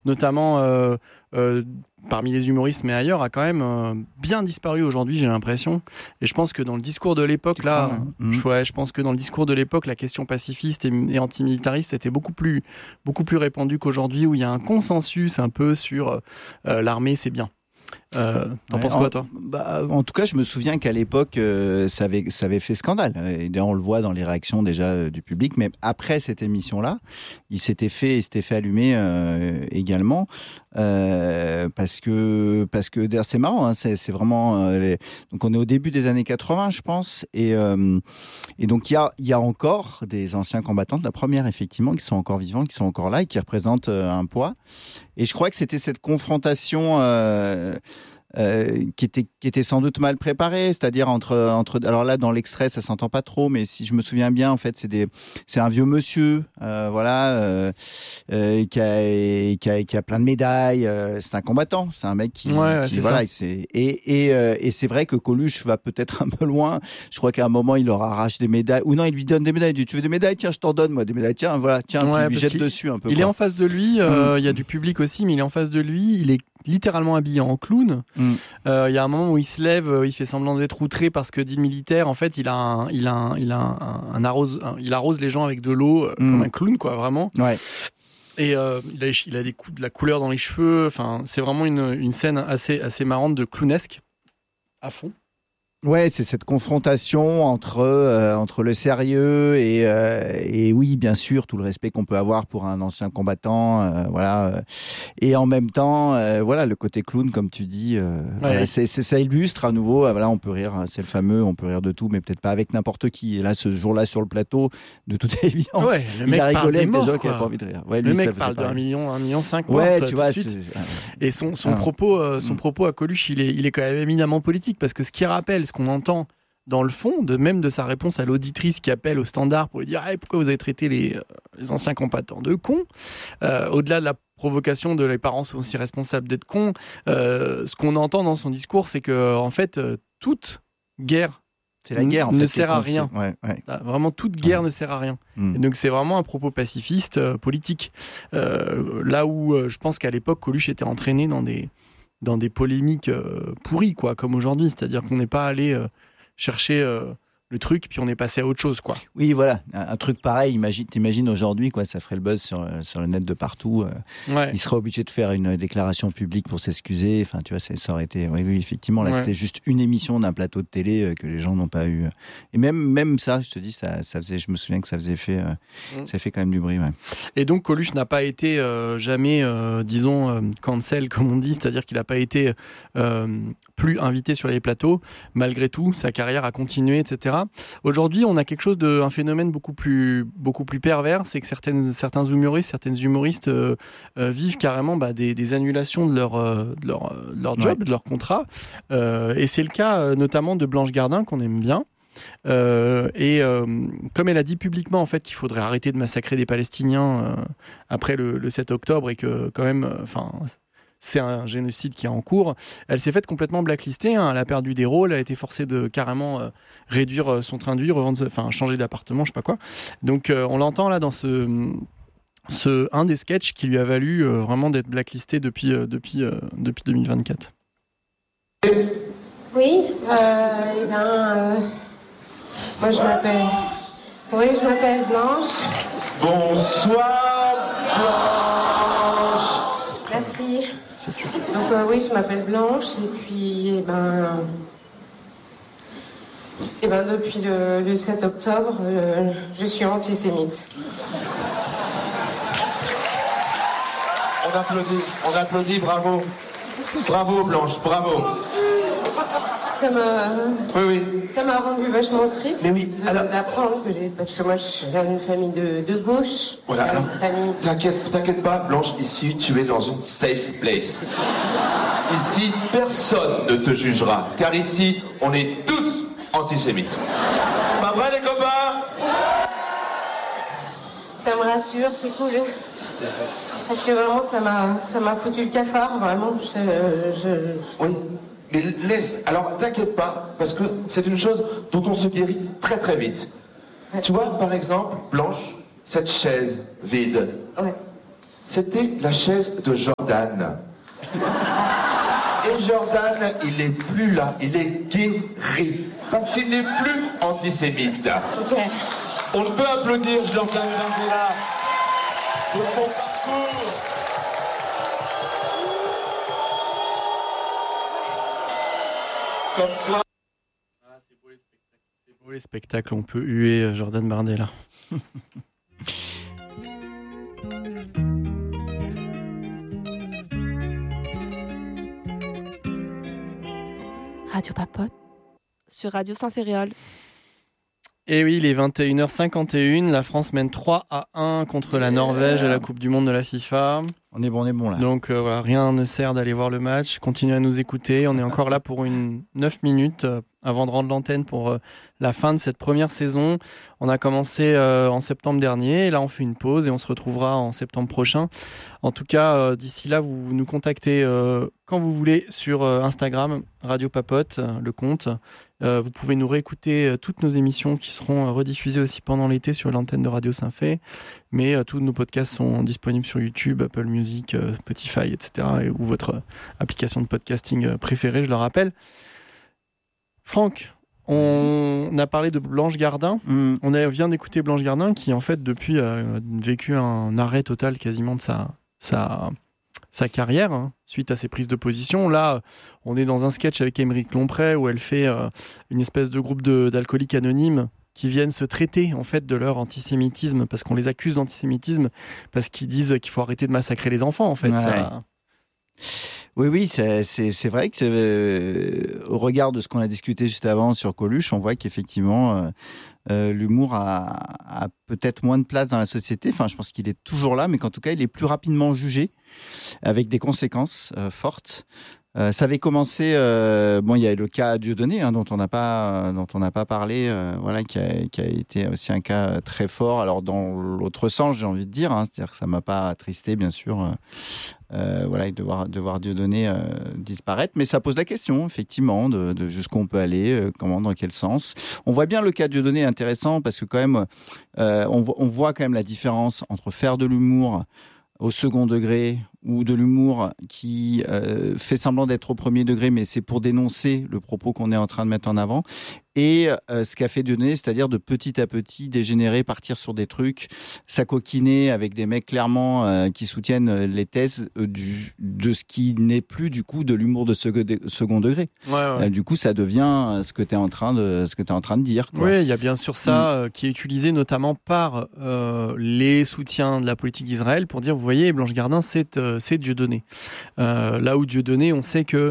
notamment parmi les humoristes, mais ailleurs, a quand même bien disparu aujourd'hui, j'ai l'impression. Et je pense que dans le discours de l'époque, je pense que dans le discours de l'époque, la question pacifiste et antimilitariste était beaucoup plus répandue qu'aujourd'hui, où il y a un consensus un peu sur l'armée, c'est bien. T'en penses quoi, toi ? En tout cas, je me souviens qu'à l'époque, ça avait fait scandale. Et d'ailleurs, on le voit dans les réactions déjà du public. Mais après cette émission-là, il s'était fait allumer également. Parce que d'ailleurs, c'est marrant, hein, c'est vraiment donc on est au début des années 80, je pense, et donc il y a encore des anciens combattants de la première, effectivement, qui sont encore vivants, qui sont encore là et qui représentent un poids. Et je crois que c'était cette confrontation qui était sans doute mal préparée, c'est-à-dire entre alors là dans l'extrait ça s'entend pas trop, mais si je me souviens bien, en fait c'est un vieux monsieur qui a plein de médailles, c'est un combattant, c'est un mec qui voilà, et c'est vrai que Coluche va peut-être un peu loin. Je crois qu'à un moment il leur arrache des médailles, ou non, il lui donne des médailles, il dit tu veux des médailles, tiens je t'en donne moi des médailles, tiens voilà, tiens, puis il lui jette dessus un peu. Il est en face de lui, il y a du public aussi, mais il est en face de lui, il est littéralement habillé en clown. Il y a un moment où il se lève, il fait semblant d'être outré parce que dit le militaire, en fait, il arrose les gens avec de l'eau comme un clown, quoi, vraiment. Ouais. Et il a de la couleur dans les cheveux. Enfin, c'est vraiment une scène assez marrante de clownesque à fond. Ouais, c'est cette confrontation entre le sérieux et oui, bien sûr, tout le respect qu'on peut avoir pour un ancien combattant, et en même temps, le côté clown, comme tu dis, ça illustre à nouveau. Voilà, on peut rire, c'est le fameux, on peut rire de tout, mais peut-être pas avec n'importe qui. Et là, ce jour-là, sur le plateau, de toute évidence, il a rigolé avec des gens qui n'avaient pas envie de rire. Ouais, le mec parle de 1,5 million ouais, tu vois, et son propos à Coluche, il est quand même éminemment politique, parce que ce qui rappelle, ce qu'on entend dans le fond, même de sa réponse à l'auditrice qui appelle au standard pour lui dire pourquoi vous avez traité les anciens combattants de cons, au-delà de la provocation de les parents sont aussi responsables d'être cons, ce qu'on entend dans son discours, c'est que en fait toute guerre ne sert à rien. Vraiment, toute guerre ne sert à rien. Et donc c'est vraiment un propos pacifiste politique. Là où je pense qu'à l'époque Coluche était entraîné dans des polémiques pourries, quoi, comme aujourd'hui. C'est-à-dire qu'on n'est pas allé chercher le truc, puis on est passé à autre chose, quoi. Oui, voilà, un truc pareil, t'imagines aujourd'hui, quoi, ça ferait le buzz sur le net de partout. Il serait obligé de faire une déclaration publique pour s'excuser. Enfin, tu vois, ça aurait été... Oui, effectivement, là, c'était juste une émission d'un plateau de télé que les gens n'ont pas eu. Et même ça, je te dis, ça faisait... Je me souviens que ça faisait fait... Ça fait quand même du bruit, ouais. Et donc, Coluche n'a pas été jamais, cancel, comme on dit, c'est-à-dire qu'il n'a pas été plus invité sur les plateaux. Malgré tout, sa carrière a continué, etc. Aujourd'hui, on a un phénomène beaucoup plus pervers, c'est que certains humoristes, certaines humoristes vivent carrément des annulations de leur job, de leur contrat. Et c'est le cas notamment de Blanche Gardin, qu'on aime bien. Comme elle a dit publiquement en fait qu'il faudrait arrêter de massacrer des Palestiniens après le 7 octobre et que quand même, c'est un génocide qui est en cours. Elle s'est faite complètement blacklistée, hein. Elle a perdu des rôles, elle a été forcée de carrément réduire son train de vie, changer d'appartement, je sais pas quoi. Donc on l'entend là dans un des sketchs qui lui a valu vraiment d'être blacklisté depuis 2024. Oui, moi je m'appelle Blanche. Bonsoir Blanche. Merci. Donc oui, je m'appelle Blanche et puis depuis le 7 octobre, je suis antisémite. On applaudit, bravo. Bravo Blanche, bravo. Ça m'a rendu vachement triste d'apprendre parce que moi je viens d'une famille de gauche. Voilà, alors, t'inquiète pas Blanche, ici tu es dans une safe place. Ici personne ne te jugera, car ici on est tous antisémites. Pas vrai les copains? Ça me rassure, c'est cool. Parce que vraiment ça m'a foutu le cafard, vraiment. Oui. Mais alors t'inquiète pas, parce que c'est une chose dont on se guérit très très vite. Ouais. Tu vois, par exemple, Blanche, cette chaise vide. Ouais. c'était la chaise de Jordan. Et Jordan, il n'est plus là, il est guéri. Parce qu'il n'est plus antisémite. Ok. On peut applaudir Jordan Bardella pour son parcours. Comme quoi. C'est beau les spectacles, on peut huer Jordan Bardella. Radio Papote sur Radio Saint-Féréol. Et oui, il est 21h51, la France mène 3-1 contre la Norvège à la Coupe du Monde de la FIFA. On est bon là. Donc voilà, rien ne sert d'aller voir le match. Continuez à nous écouter. On est encore là pour 9 minutes avant de rendre l'antenne pour la fin de cette première saison. On a commencé en septembre dernier. Et là, on fait une pause et on se retrouvera en septembre prochain. En tout cas, d'ici là, vous nous contactez quand vous voulez sur Instagram, Radio Papote, le compte. Vous pouvez nous réécouter toutes nos émissions qui seront rediffusées aussi pendant l'été sur l'antenne de Radio Saint-Fé. Mais tous nos podcasts sont disponibles sur YouTube, Apple Music, Spotify, etc. Ou votre application de podcasting préférée, je le rappelle. Franck, on a parlé de Blanche Gardin. On vient d'écouter Blanche Gardin qui, en fait, depuis a vécu un arrêt total quasiment de sa carrière, hein, suite à ses prises de position. Là, on est dans un sketch avec Émeric Lomprey où elle fait une espèce de groupe d'alcooliques anonymes qui viennent se traiter en fait de leur antisémitisme parce qu'on les accuse d'antisémitisme parce qu'ils disent qu'il faut arrêter de massacrer les enfants en fait. Ouais. Ça... Oui, c'est vrai que au regard de ce qu'on a discuté juste avant sur Coluche, on voit qu'effectivement l'humour a peut-être moins de place dans la société. Enfin, je pense qu'il est toujours là, mais qu'en tout cas, il est plus rapidement jugé avec des conséquences fortes. Ça avait commencé. Il y a le cas Dieudonné dont on n'a pas parlé. Voilà, qui a été aussi un cas très fort. Alors dans l'autre sens, j'ai envie de dire, c'est-à-dire que ça m'a pas attristé, bien sûr. De voir Dieudonné disparaître, mais ça pose la question effectivement de jusqu'où on peut aller, dans quel sens. On voit bien le cas Dieudonné intéressant parce que quand même, on voit quand même la différence entre faire de l'humour au second degré ou de l'humour qui fait semblant d'être au premier degré, mais c'est pour dénoncer le propos qu'on est en train de mettre en avant. Et ce qu'a fait Dieudonné, c'est-à-dire de petit à petit dégénérer, partir sur des trucs, s'acoquiner avec des mecs clairement qui soutiennent les thèses de ce qui n'est plus du coup de l'humour de second degré. Ouais. Du coup, ça devient ce que tu es en train de dire. Quoi. Oui, il y a bien sûr ça qui est utilisé notamment par les soutiens de la politique d'Israël pour dire, vous voyez, Blanche Gardin, c'est Dieudonné. Là où Dieudonné, on sait que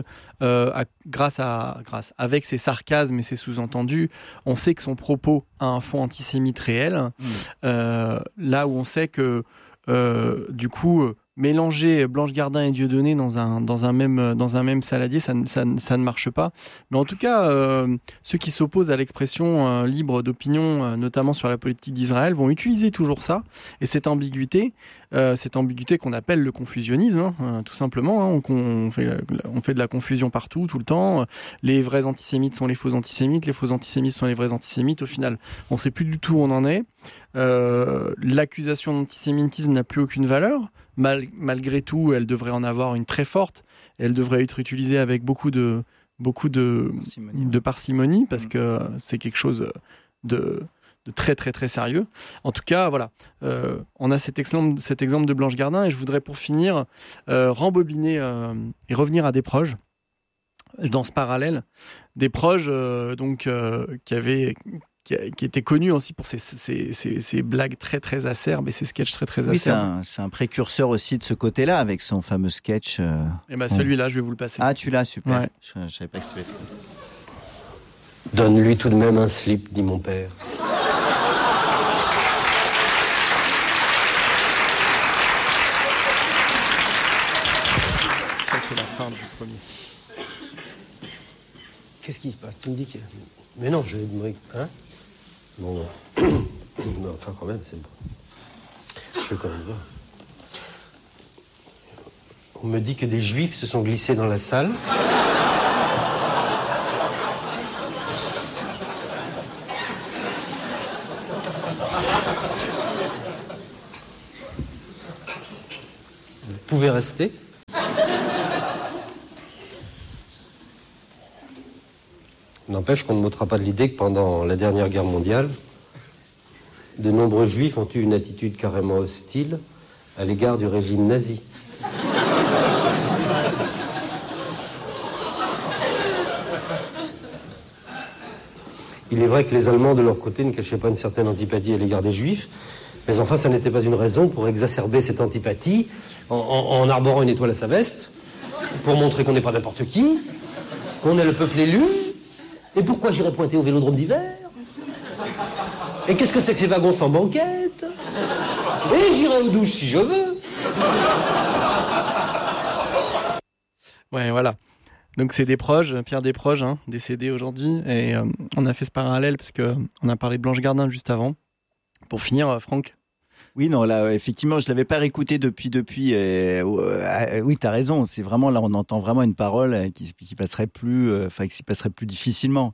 avec ses sarcasmes et ses sous-entendus, on sait que son propos a un fond antisémite réel. Là où on sait que du coup mélanger Blanche Gardin et Dieudonné dans un même saladier, ça ne marche pas. Mais en tout cas, ceux qui s'opposent à l'expression libre d'opinion, notamment sur la politique d'Israël, vont utiliser toujours ça et cette ambiguïté qu'on appelle le confusionnisme, tout simplement. On fait de la confusion partout, tout le temps. Les vrais antisémites sont les faux antisémites sont les vrais antisémites. Au final, on ne sait plus du tout où on en est. L'accusation d'antisémitisme n'a plus aucune valeur. Malgré tout, elle devrait en avoir une très forte. Elle devrait être utilisée avec beaucoup de parcimonie parce que c'est quelque chose de très très très sérieux. En tout cas, voilà, on a cet exemple de Blanche Gardin et je voudrais pour finir rembobiner et revenir à Desproges dans ce parallèle. Desproges qui était connu aussi pour ses blagues très très acerbes et ses sketchs très très acerbes. Oui, c'est un précurseur aussi de ce côté-là avec son fameux sketch. Celui-là, je vais vous le passer. Ah, tu l'as, super. Ouais. Je savais pas que c'était. Donne-lui tout de même un slip, dit mon père. Ça, c'est la fin du premier. Qu'est-ce qui se passe? Tu me dis que... Mais non, je vais te... Hein? Bon, non, enfin quand même, c'est bon. Je vais quand même voir. On me dit que des juifs se sont glissés dans la salle. pouvez rester. N'empêche qu'on ne m'ôtera pas de l'idée que pendant la dernière guerre mondiale, de nombreux juifs ont eu une attitude carrément hostile à l'égard du régime nazi. Il est vrai que les Allemands, de leur côté, ne cachaient pas une certaine antipathie à l'égard des Juifs, mais enfin, ça n'était pas une raison pour exacerber cette antipathie en arborant une étoile à sa veste, pour montrer qu'on n'est pas n'importe qui, qu'on est le peuple élu. Et pourquoi j'irais pointer au Vélodrome d'hiver? Et qu'est-ce que c'est que ces wagons sans banquette? Et j'irai aux douches si je veux. Ouais, voilà. Donc c'est Desproges, Pierre Desproges, décédé aujourd'hui. Et on a fait ce parallèle parce qu'on a parlé de Blanche Gardin juste avant. Pour finir, Franck. Oui, non, là, effectivement, je l'avais pas réécouté depuis. Oui, t'as raison. C'est vraiment là, on entend vraiment une parole qui passerait plus, qui passerait plus difficilement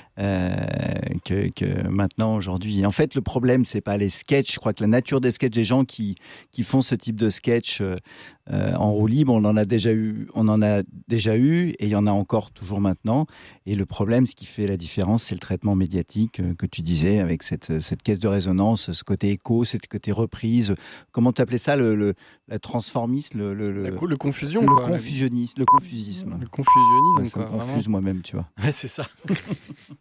que maintenant aujourd'hui. En fait, le problème, c'est pas les sketchs. Je crois que la nature des sketchs, des gens qui font ce type de sketch en roue libre, on en a déjà eu, et il y en a encore toujours maintenant. Et le problème, ce qui fait la différence, c'est le traitement médiatique que tu disais, avec cette caisse de résonance, ce côté écho, ce côté reprise. Comment tu appelais ça, la transformisme, le confusion, le quoi. confusisme. Le confusisme. Le confusionnisme, ça me confuse moi-même, tu vois. Ouais, c'est ça.